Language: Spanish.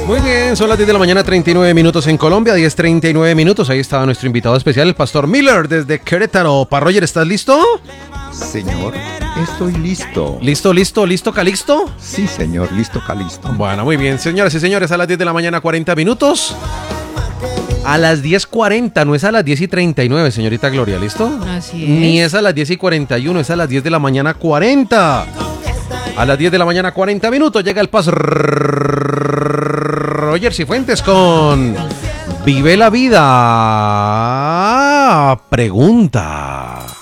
Muy bien, son las 10 de la mañana, 39 minutos en Colombia, 10:39 minutos. Ahí estaba nuestro invitado especial, el Pastor Miller, desde Querétaro. Roger, ¿estás listo? Señor, estoy listo. ¿Listo, Calixto? Sí, señor, listo, Calixto. Bueno, muy bien, señoras y señores, a las 10 de la mañana, 40 minutos. A las 10:40, no es a las 10:39, señorita Gloria, ¿listo? Así es. Ni es a las 10:41, es a las 10 de la mañana, 40. A las 10 de la mañana, 40 minutos, llega el Roger Cifuentes con Vive la Vida. Pregunta.